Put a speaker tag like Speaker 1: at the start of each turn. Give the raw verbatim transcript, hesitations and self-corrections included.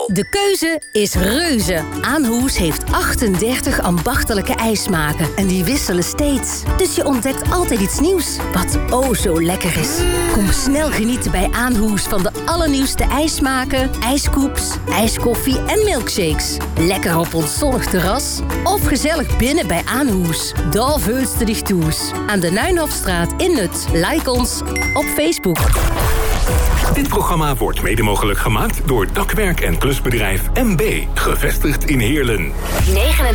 Speaker 1: De keuze is reuze. Aanhoes heeft achtendertig ambachtelijke ijsmaken. En die wisselen steeds. Dus je ontdekt altijd iets nieuws. Wat oh zo lekker is. Kom snel genieten bij Aanhoes van de allernieuwste ijsmaken, ijskoeps, ijskoffie en milkshakes. Lekker op ons zonnig terras. Of gezellig binnen bij Aanhoes. Daar veulst dich toes. Aan de Nuinhofstraat in Nut. Like ons op Facebook.
Speaker 2: Dit programma wordt mede mogelijk gemaakt door Dakwerk en Klusbedrijf M B, gevestigd in Heerlen.
Speaker 3: negenentwintig